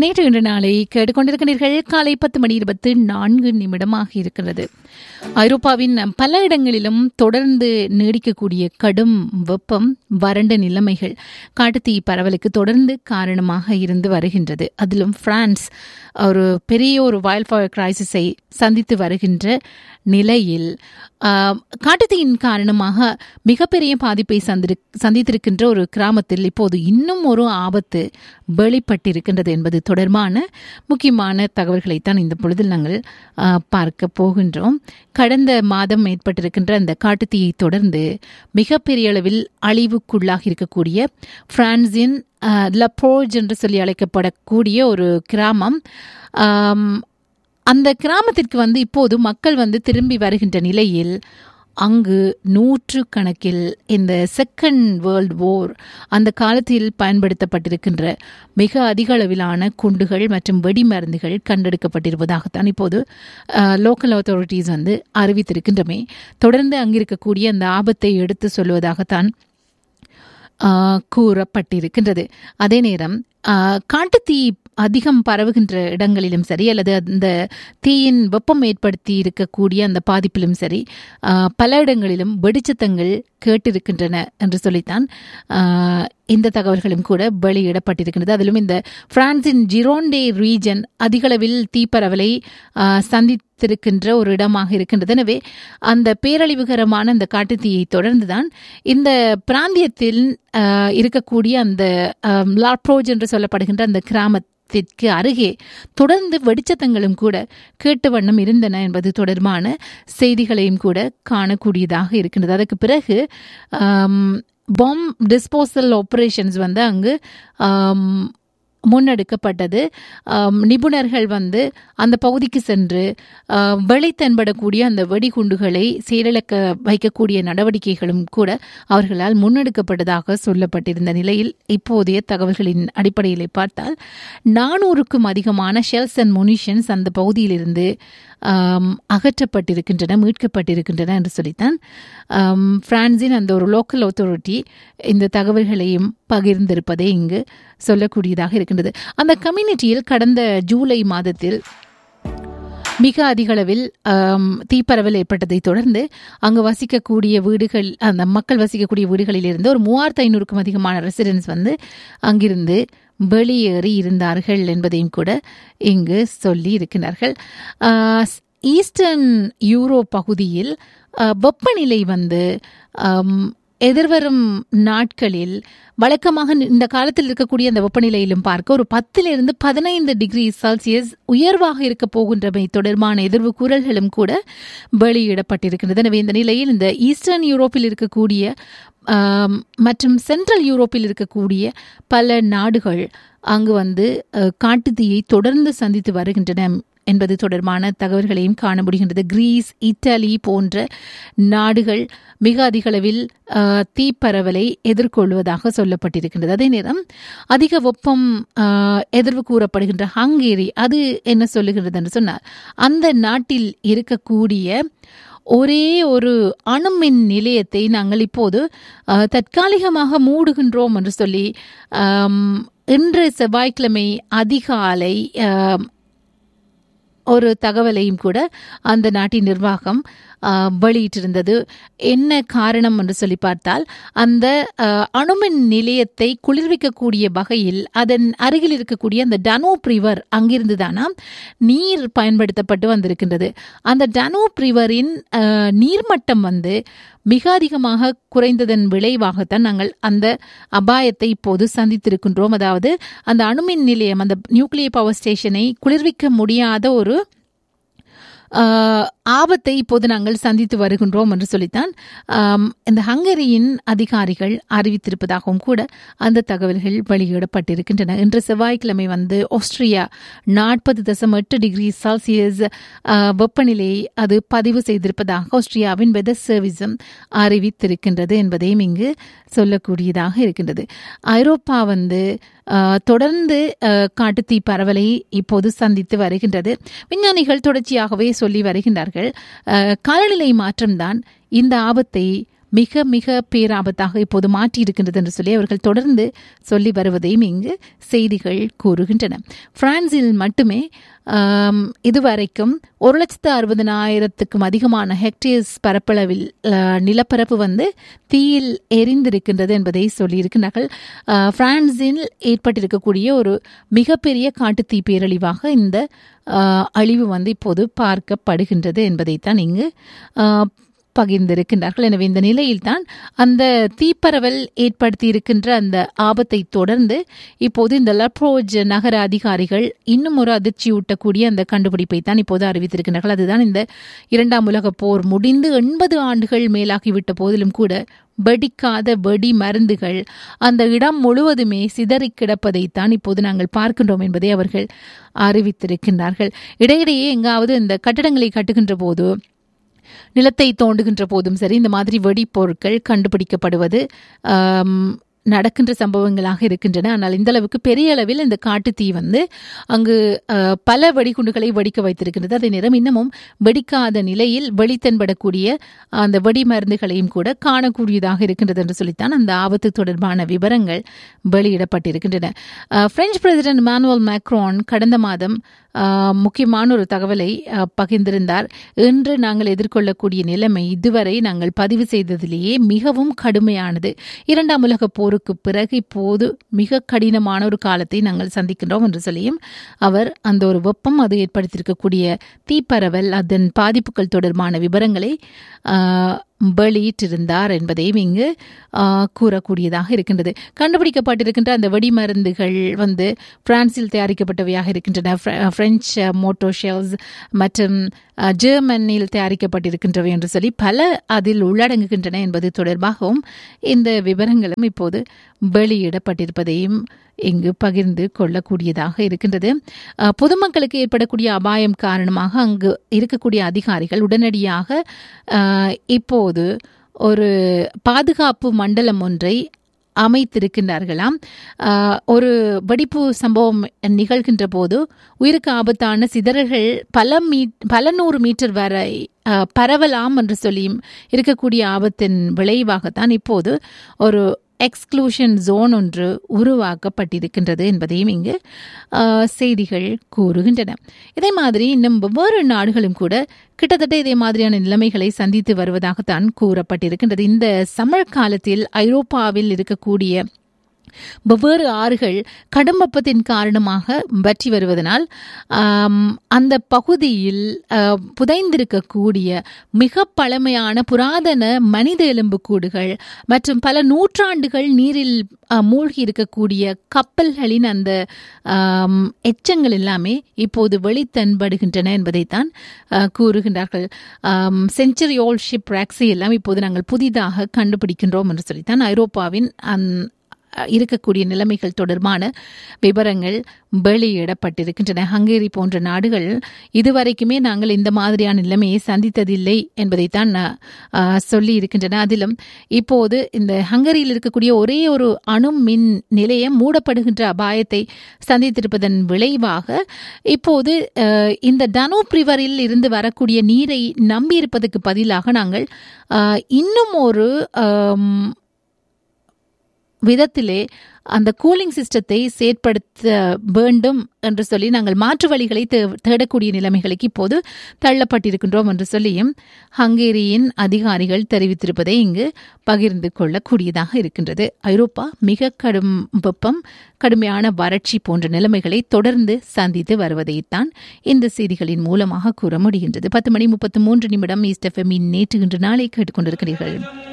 நேற்று இன்று நாளை கேட்டுக்கொண்டிருக்கிறீர்கள். காலை 10:24 இருக்கிறது. ஐரோப்பாவின் பல இடங்களிலும் தொடர்ந்து நீடிக்கக்கூடிய கடும் வெப்பம், வறண்ட நிலைமைகள் காட்டுத்தீ பரவலுக்கு தொடர்ந்து காரணமாக இருந்து வருகின்றது. அதிலும் பிரான்ஸ் ஒரு பெரிய ஒரு வைல்ட் ஃபயர் கிரைசிஸை சந்தித்து வருகின்ற நிலையில் காட்டுத்தீயின் காரணமாக மிகப்பெரிய பாதிப்பை சந்தித்திருக்கின்ற ஒரு கிராமத்தில் இப்போது இன்னும் ஒரு ஆபத்து வெளிப்பட்டிருக்கின்றது என்பது தொடர்பான முக்கியமான தகவல்களைத்தான் இந்த பொழுதில் நாங்கள் பார்க்க போகின்றோம். கடந்த மாதம் ஏற்பட்டிருக்கின்ற அந்த காட்டுத்தீயை தொடர்ந்து மிகப்பெரிய அளவில் அழிவுக்குள்ளாகி இருக்கக்கூடிய பிரான்சின் லப்போர்ஜ் என்று சொல்லி அழைக்கப்படக்கூடிய ஒரு கிராமம், அந்த கிராமத்திற்கு இப்போது மக்கள் திரும்பி வருகின்ற நிலையில் அங்கு 100 கணக்கில் இந்த செகண்ட் வேர்ல்ட் வார் அந்த காலத்தில் பயன்படுத்தப்பட்டிருக்கின்ற மிக அதிக அளவிலான குண்டுகள் மற்றும் வெடிமருந்துகள் கண்டெடுக்கப்பட்டிருப்பதாகத்தான் இப்போது லோக்கல் அத்தாரிட்டிஸ் அறிவித்திருக்கின்றமே. தொடர்ந்து அங்கிருக்கக்கூடிய அந்த ஆபத்தை எடுத்து சொல்வதாகத்தான் கூறப்பட்டிருக்கின்றது. அதே நேரம் காட்டுத்தீ அதிகம் பரவுகின்ற இடங்களிலும் சரி, அல்லது அந்த தீயின் வெப்பம் ஏற்படுத்தி இருக்கக்கூடிய அந்த பாதிப்பிலும் சரி, பல இடங்களிலும் வெடிச்சத்தங்கள் கேட்டிருக்கின்றன என்று சொல்லித்தான் இந்த தகவல்களும் கூட வெளியிடப்பட்டிருக்கின்றது. அதிலும் இந்த பிரான்சின் ஜிரோண்டே ரீஜன் அதிகளவில் தீப்பரவலை சந்தித்திருக்கின்ற ஒரு இடமாக இருக்கின்றது. எனவே அந்த பேரழிவுகரமான அந்த காட்டுத்தீயை தொடர்ந்துதான் இந்த பிராந்தியத்தில் இருக்கக்கூடிய அந்த லாப்ரோஜ் என்று சொல்லப்படுகின்ற அந்த கிராமத்திற்கு அருகே தொடர்ந்து வெடிச்சத்தங்களும் கூட கேட்டு வண்ணம் இருந்தன என்பது தொடர்பான செய்திகளையும் கூட காணக்கூடியதாக இருக்கின்றது. அதற்கு பிறகு பாம் டிஸ்போசல் ஆபரேஷன்ஸ் அங்கு முன்னெடுக்கப்பட்டது. நிபுணர்கள் அந்த பகுதிக்கு சென்று வெளித்தன்படக்கூடிய அந்த வெடிகுண்டுகளை செயலிழக்க வைக்கக்கூடிய நடவடிக்கைகளும் கூட அவர்களால் முன்னெடுக்கப்பட்டதாக சொல்லப்பட்டிருந்த நிலையில் இப்போதைய தகவல்களின் அடிப்படையில் பார்த்தால் 400க்கும் அதிகமான ஷெல்ஸ் அண்ட் முனிஷன்ஸ் அந்த பகுதியிலிருந்து அகற்றப்பட்டிருக்கின்றன, மீட்கப்பட்டிருக்கின்றன என்று சொல்லித்தான் பிரான்சின் அந்த ஒரு லோக்கல் அத்தாரிட்டி இந்த தகவல்களையும் பகிர்ந்திருப்பதை இங்கு சொல்லக்கூடியதாக இருக்கின்றது. அந்த கம்யூனிட்டியில் கடந்த ஜூலை மாதத்தில் மிக அதிக அளவில் தீப்பரவல் ஏற்பட்டதை தொடர்ந்து அங்கு வசிக்கக்கூடிய வீடுகள், அந்த மக்கள் வசிக்கக்கூடிய வீடுகளிலிருந்து ஒரு 3500க்கும் அதிகமான ரெசிடென்ட்ஸ் அங்கிருந்து வெளியேறி இருந்தார்கள் என்பதையும் கூட இங்கு சொல்லி இருக்கிறார்கள். ஈஸ்டர்ன் யூரோப் பகுதியில் வெப்பநிலை எதிர்வரும் நாட்களில் வழக்கமாக இந்த காலத்தில் இருக்கக்கூடிய அந்த வெப்பநிலையிலும் பார்க்க ஒரு 10 to 15 டிகிரி செல்சியஸ் உயர்வாக இருக்க போகின்றமை தொடர்பான எதிர்வு கூறல்களும் கூட வெளியிடப்பட்டிருக்கின்றது. எனவே இந்த நிலையில் இந்த ஈஸ்டர்ன் யூரோப்பில் இருக்கக்கூடிய மற்றும் சென்ட்ரல் யூரோப்பில் இருக்கக்கூடிய பல நாடுகள் அங்கு காட்டுத்தீயை தொடர்ந்து சந்தித்து வருகின்றன என்பது தொடர்பான தகவல்களையும் காண முடிகின்றது. கிரீஸ், இத்தாலி போன்ற நாடுகள் மிக அதிக அளவில் தீப்பரவலை எதிர்கொள்வதாக சொல்லப்பட்டிருக்கின்றது. அதே நேரம் அதிக வெப்பம் எதிர்வு கூறப்படுகின்ற ஹங்கேரி அது என்ன சொல்லுகின்றது என்று சொன்னால், அந்த நாட்டில் இருக்கக்கூடிய ஒரே ஒரு அணுமின் நிலையத்தை நாங்கள் இப்போது தற்காலிகமாக மூடுகின்றோம் என்று சொல்லி இன்று செவ்வாய்க்கிழமை அதிகாலை ஒரு தகவலையும் கூட அந்த நாட்டின் நிர்வாகம் வெளியிட்டிருந்தது. என்ன காரணம் என்று சொல்லி பார்த்தால், அந்த அணுமின் நிலையத்தை குளிர்விக்கக்கூடிய வகையில் அதன் அருகில் இருக்கக்கூடிய அந்த டனூப் ரிவர் அங்கிருந்து தானா நீர் பயன்படுத்தப்பட்டு வந்திருக்கின்றது. அந்த டனூப் ரிவரின் நீர்மட்டம் மிக அதிகமாக குறைந்ததன் விளைவாகத்தான் நாங்கள் அந்த அபாயத்தை இப்போது சந்தித்திருக்கின்றோம். அதாவது அந்த அணுமின் நிலையம், அந்த நியூக்ளியர் பவர் ஸ்டேஷனை குளிர்விக்க முடியாத ஒரு ஆபத்தை இப்போது நாங்கள் சந்தித்து வருகின்றோம் என்று சொல்லித்தான் இந்த ஹங்கேரியின் அதிகாரிகள் அறிவித்திருப்பதாகவும் கூட அந்த தகவல்கள் வெளியிடப்பட்டிருக்கின்றன. இன்று செவ்வாய்க்கிழமை ஆஸ்திரியா 40.8 டிகிரி செல்சியஸ் வெப்பநிலை அது பதிவு செய்திருப்பதாக ஆஸ்திரியாவின் வெதர் சர்வீஸும் அறிவித்திருக்கின்றது என்பதையும் இங்கு சொல்லக்கூடியதாக இருக்கின்றது. ஐரோப்பா தொடர்ந்து காட்டுத்தீ பரவலை இப்போது சந்தித்து வருகின்றது. விஞ்ஞானிகள் தொடர்ச்சியாகவே சொல்லி வருகின்றார்கள், காலநிலை மாற்றம்தான் இந்த ஆபத்தை மிக மிக பேராபத்தாக இப்போது மாற்றியிருக்கின்றது என்று சொல்லி அவர்கள் தொடர்ந்து சொல்லி வருவதையும் இங்கு செய்திகள் கூறுகின்றன. பிரான்சில் மட்டுமே இதுவரைக்கும் 1,60,000க்கும் அதிகமான ஹெக்டேர்ஸ் பரப்பளவில் நிலப்பரப்பு தீயில் எரிந்திருக்கின்றது என்பதை சொல்லியிருக்கிறார்கள். பிரான்சில் ஏற்பட்டிருக்கக்கூடிய ஒரு மிகப்பெரிய காட்டுத்தீ பேரழிவாக இந்த அழிவு இப்போது பார்க்கப்படுகின்றது என்பதைத்தான் இங்கு பகிர்ந்திருக்கின்றார்கள். எனவே இந்த நிலையில்தான் அந்த தீப்பரவல் ஏற்படுத்தி இருக்கின்ற அந்த ஆபத்தை தொடர்ந்து இப்போது இந்த லப்ரோஜ் நகர அதிகாரிகள் இன்னும் ஒரு அதிர்ச்சியூட்டக்கூடிய அந்த கண்டுபிடிப்பை தான் இப்போது அறிவித்திருக்கிறார்கள். அதுதான் இந்த 2ஆம் உலகப் போர் முடிந்து 80 ஆண்டுகள் மேலாகிவிட்ட போதிலும் கூட வெடிக்காத வெடி மருந்துகள் அந்த இடம் முழுவதுமே சிதறி கிடப்பதைத்தான் இப்போது நாங்கள் பார்க்கின்றோம் என்பதை அவர்கள் அறிவித்திருக்கின்றார்கள். இடையிடையே எங்காவது இந்த கட்டடங்களை கட்டுகின்ற போது, நிலத்தை தோண்டுகின்ற போதும் சரி, இந்த மாதிரி வெடிப்பொருட்கள் கண்டுபிடிக்கப்படுவது நடக்கின்ற சம்பவங்களாக இருக்கின்றன. ஆனால் இந்த அளவுக்கு பெரிய அளவில் இந்த காட்டுத்தீ அங்கு பல வெடிகுண்டுகளை வெடிக்க வைத்திருக்கின்றது. அதே நேரம் இன்னமும் வெடிக்காத நிலையில் வெளித்தென்படக்கூடிய அந்த வெடி மருந்துகளையும் கூட காணக்கூடியதாக இருக்கின்றது என்று சொல்லித்தான் அந்த ஆபத்து தொடர்பான விவரங்கள் வெளியிடப்பட்டிருக்கின்றன. பிரெஞ்சு பிரசிடென்ட் இமானுவேல் மேக்ரோன் கடந்த மாதம் முக்கியமான ஒரு தகவலை பகிர்ந்திருந்தார். இன்று நாங்கள் எதிர்கொள்ளக்கூடிய நிலைமை இதுவரை நாங்கள் பதிவு செய்ததிலேயே மிகவும் கடுமையானது. 2ஆம் உலக போருக்கு பிறகு இப்போது மிக கடினமான ஒரு காலத்தை நாங்கள் சந்திக்கின்றோம் என்று சொல்லியும் அவர் அந்த ஒரு வெப்பம் அது ஏற்படுத்தியிருக்கக்கூடிய தீப்பரவல் அதன் பாதிப்புகள் தொடர்பான விவரங்களை வெளியிட்டிருந்தார் என்பதையும் இங்கு கூறக்கூடியதாக இருக்கின்றது. கண்டுபிடிக்கப்பட்டிருக்கின்ற அந்த வெடிமருந்துகள் பிரான்சில் தயாரிக்கப்பட்டவையாக இருக்கின்றன. பிரெஞ்சு மோட்டோ ஷெல்ஸ் மற்றும் ஜெர்மனியில் தயாரிக்கப்பட்டிருக்கின்றவை என்று சொல்லி பல அதில் உள்ளடங்குகின்றன என்பது தொடர்பாகவும் இந்த விவரங்களும் இப்போது வெளியிடப்பட்டிருப்பதையும் இங்கு பகிர்ந்து கொள்ளக்கூடியதாக இருக்கின்றது. பொதுமக்களுக்கு ஏற்படக்கூடிய அபாயம் காரணமாக அங்கு இருக்கக்கூடிய அதிகாரிகள் உடனடியாக இப்போது ஒரு பாதுகாப்பு மண்டலம் ஒன்றை அமைத்திருக்கின்றார்களாம். ஒரு வெடிப்பு சம்பவம் நிகழ்கின்ற போது உயிருக்கு ஆபத்தான சிதறல்கள் பல 100 மீட்டர் வரை பரவலாம் என்று சொல்லியும் இருக்கக்கூடிய ஆபத்தின் விளைவாகத்தான் இப்போது ஒரு எக்ஸ்க்ளூஷன் ஜோன் ஒன்று உருவாக்கப்பட்டிருக்கின்றது என்பதையும் இங்கு செய்திகள் கூறுகின்றன. இதே மாதிரி இன்னும் வெவ்வேறு நாடுகளும் கூட கிட்டத்தட்ட இதே மாதிரியான நிலைமைகளை சந்தித்து வருவதாகத்தான் கூறப்பட்டிருக்கின்றது. இந்த சம்மர் காலத்தில் ஐரோப்பாவில் இருக்கக்கூடிய வெவ்வேறு ஆறுகள் கடும் வெப்பத்தின் காரணமாக வற்றி வருவதனால் அந்த பகுதியில் புதைந்திருக்கக்கூடிய மிக பழமையான புராதன மனித எலும்புக்கூடுகள் மற்றும் பல நூற்றாண்டுகள் நீரில் மூழ்கி இருக்கக்கூடிய கப்பல்களின் அந்த எச்சங்கள் எல்லாமே இப்போது வெளித்தன்படுகின்றன என்பதைத்தான் கூறுகின்றார்கள். செஞ்சுரி ஓல்ட் ஷிப் ராக்ஸை எல்லாம் இப்போது நாங்கள் புதிதாக கண்டுபிடிக்கின்றோம் என்று சொல்லித்தான் ஐரோப்பாவின் இருக்கக்கூடிய நிலைமைகள் தொடர்பான விவரங்கள் வெளியிடப்பட்டிருக்கின்றன. ஹங்கேரி போன்ற நாடுகள் இதுவரைக்குமே நாங்கள் இந்த மாதிரியான நிலைமையை சந்தித்ததில்லை என்பதைத்தான் சொல்லி இருக்கின்றன. அதிலும் இப்போது இந்த ஹங்கேரியில் இருக்கக்கூடிய ஒரே ஒரு அணு மின் நிலையம் மூடப்படுகின்ற அபாயத்தை சந்தித்திருப்பதன் விளைவாக இப்போது இந்த டனூப் ரிவரில் இருந்து வரக்கூடிய நீரை நம்பியிருப்பதற்கு பதிலாக நாங்கள் இன்னும் ஒரு விதத்திலே அந்த கூலிங் சிஸ்டத்தை செயற்படுத்த வேண்டும் என்று சொல்லி நாங்கள் மாற்று வழிகளை தேடக்கூடிய நிலைமைகளுக்கு இப்போது தள்ளப்பட்டிருக்கின்றோம் என்று சொல்லியும் ஹங்கேரியின் அதிகாரிகள் தெரிவித்திருப்பதை இங்கு பகிர்ந்து கொள்ளக்கூடியதாக இருக்கின்றது. ஐரோப்பா மிக கடும் வெப்பம், கடுமையான வறட்சி போன்ற நிலைமைகளை தொடர்ந்து சந்தித்து வருவதைத்தான் இந்த செய்திகளின் மூலமாக கூற முடிகின்றது. 10:33 ஈஸ்ட் எஃப்எம் நேற்று இன்று நாளை கேட்டுக்கொண்டிருக்கிறீர்கள்.